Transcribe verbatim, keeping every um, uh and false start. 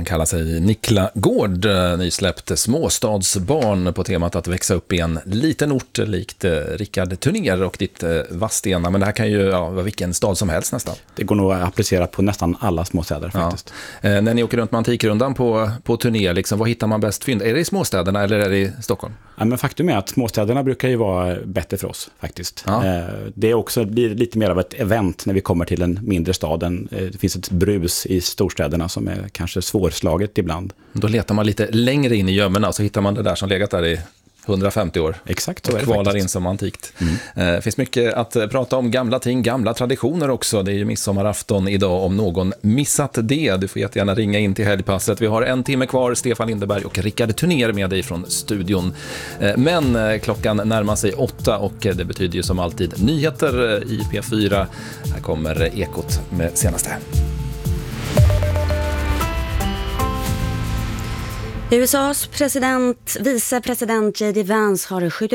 Han kallar sig Nikla Gård, nysläppt småstadsbarn på temat att växa upp i en liten ort likt Rickard Turnér och ditt Vadstena. Men det här kan ju ja, vara vilken stad som helst nästan. Det går nog att applicera på nästan alla småstäder faktiskt. Ja. Eh, när ni åker runt med Antikrundan på, på turné, liksom, vad hittar man bäst fynd? Är det i småstäderna eller är det i Stockholm? Ja, men faktum är att småstäderna brukar ju vara bättre för oss faktiskt. Ja. Eh, det är också, det blir lite mer av ett event när vi kommer till en mindre stad. Eh, det finns ett brus i storstäderna som är kanske svårslaget ibland. Då letar man lite längre in i gömmorna så hittar man det där som legat där i hundrafemtio år. Exakt, så och är det kvalar faktiskt in som antikt. Mm. Det eh, finns mycket att prata om, gamla ting, gamla traditioner också. Det är ju midsommarafton idag om någon missat det. Du får jättegärna ringa in till helgpasset. Vi har en timme kvar, Stefan Lindeberg och Rickard Turnér med dig från studion. Eh, men eh, klockan närmar sig åtta och det betyder ju som alltid nyheter i P fyra. Här kommer Ekot med senaste. U S A:s president, vicepresident J D Vance har skjutit